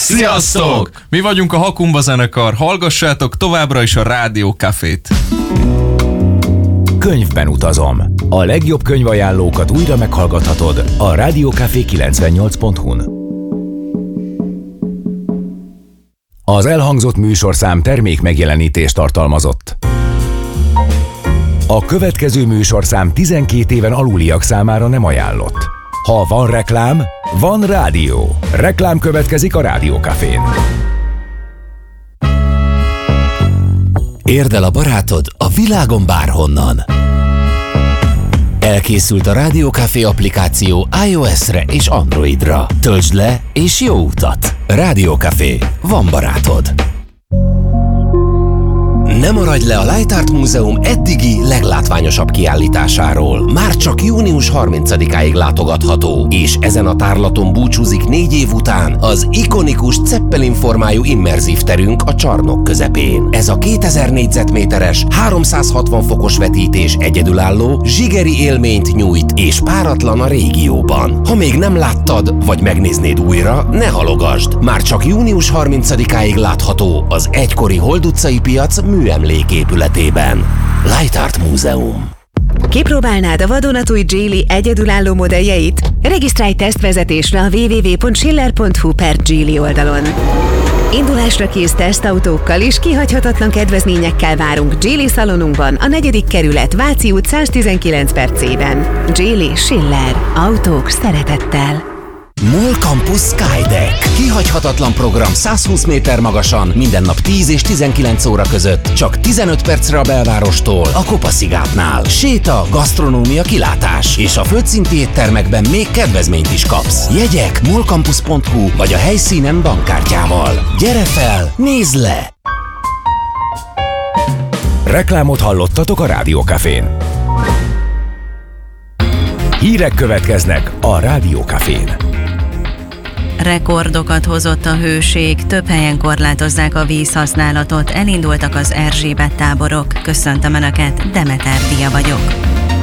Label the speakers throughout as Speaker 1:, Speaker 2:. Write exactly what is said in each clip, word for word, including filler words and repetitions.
Speaker 1: Sziasztok!
Speaker 2: Mi vagyunk a Hakumba zenekar, hallgassátok továbbra is a Rádió Cafét.
Speaker 3: Könyvben utazom. A legjobb könyvajánlókat újra meghallgathatod a Rádió Café kilencvennyolc pont hu-n. Az elhangzott műsorszám termék megjelenítést tartalmazott. A következő műsorszám tizenkét éven aluliak számára nem ajánlott. Ha van reklám, van rádió. Reklám következik a Rádió Cafén.
Speaker 4: Érd el a barátod a világon bárhonnan. Elkészült a Rádió Café applikáció iOS-re és Androidra. Töltsd le és jó utat! Rádió Café. Van barátod. Ne maradj le a Light Art Múzeum eddigi leglátványosabb kiállításáról. Már csak június harmincadikáig látogatható, és ezen a tárlaton búcsúzik négy év után az ikonikus Zeppelin formájú immerzív terünk a csarnok közepén. Ez a kétezer négyzetméteres, háromszázhatvan fokos vetítés egyedülálló, zsigeri élményt nyújt, és páratlan a régióban. Ha még nem láttad, vagy megnéznéd újra, ne halogasd! Már csak június harmincadikáig látható az egykori Hold utcai piac műemléképületében. Light Art Múzeum.
Speaker 5: Kipróbálnád a vadonatúj Geely egyedülálló modelljeit? Regisztrálj tesztvezetésre a double-u double-u double-u pont schiller pont hu per Geely oldalon. Indulásra kész tesztautókkal és kihagyhatatlan kedvezményekkel várunk Geely szalonunkban, a negyedik kerület, Váci út száztizenkilenc per C-ben. Geely Schiller. Autók szeretettel.
Speaker 4: MOL Campus Skydeck. Kihagyhatatlan program százhúsz méter magasan, minden nap tíz és tizenkilenc óra között, csak tizenöt percre a belvárostól, a Kopaszigátnál. Séta, gasztronómia, kilátás, és a földszinti éttermekben még kedvezményt is kapsz. Jegyek molcampus pont hu vagy a helyszínen bankkártyával. Gyere fel, nézd le!
Speaker 3: Reklámot hallottatok a Rádió Cafén. Hírek következnek a Rádió Cafén.
Speaker 6: Rekordokat hozott a hőség, több helyen korlátozzák a vízhasználatot, elindultak az Erzsébet táborok. Köszöntöm Önöket, Demeter Dia vagyok.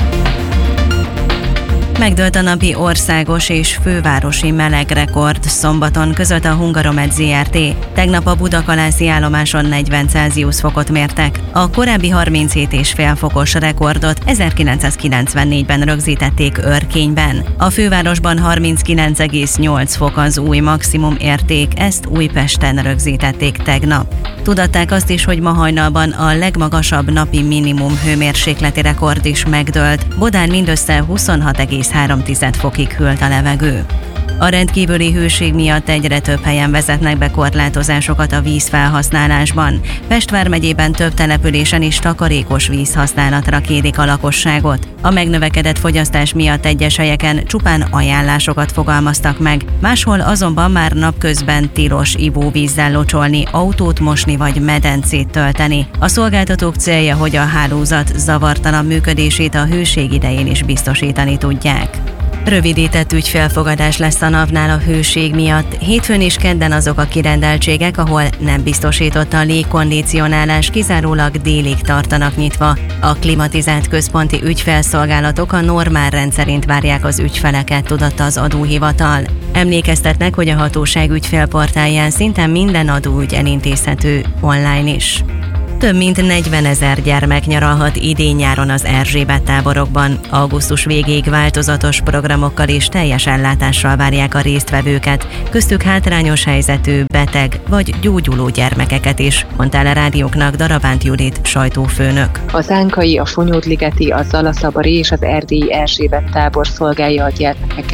Speaker 6: Megdőlt a napi országos és fővárosi melegrekord. Szombaton között a Hungaromed zé er té. Tegnap a Budakalászi állomáson negyven Celsius fokot mértek. A korábbi harminchét egész öt fokos rekordot ezerkilencszázkilencvennégyben rögzítették Örkényben. A fővárosban harminckilenc egész nyolc fok az új maximum érték, ezt Újpesten rögzítették tegnap. Tudatták azt is, hogy ma hajnalban a legmagasabb napi minimum hőmérsékleti rekord is megdőlt. Bodán mindössze huszonhat egész három fokig hűlt a levegő. A rendkívüli hőség miatt egyre több helyen vezetnek be korlátozásokat a vízfelhasználásban. Pest vármegyében több településen is takarékos vízhasználatra kérik a lakosságot. A megnövekedett fogyasztás miatt egyes helyeken csupán ajánlásokat fogalmaztak meg, máshol azonban már napközben tilos ivóvízzel locsolni, autót mosni vagy medencét tölteni. A szolgáltatók célja, hogy a hálózat zavartalan működését a hőség idején is biztosítani tudják. Rövidített ügyfélfogadás lesz a napnál a hőség miatt. Hétfőn és kedden azok a kirendeltségek, ahol nem biztosított a légkondicionálás, kizárólag délig tartanak nyitva. A klimatizált központi ügyfélszolgálatok a normál rendszerint várják az ügyfeleket, tudatta az adóhivatal. Emlékeztetnek, hogy a hatóság ügyfélportálján szinte minden adóügy elintézhető online is. Több mint negyvenezer gyermek nyaralhat idén-nyáron az Erzsébet táborokban. Augusztus végéig változatos programokkal és teljes ellátással várják a résztvevőket, köztük hátrányos helyzetű, beteg vagy gyógyuló gyermekeket is, mondta el a rádióknak Darabánt Judit sajtófőnök.
Speaker 7: A Zánkai, a Fonyódligeti, a Zalaszabari és az erdélyi Erzsébet tábor szolgálja a gyermekeket.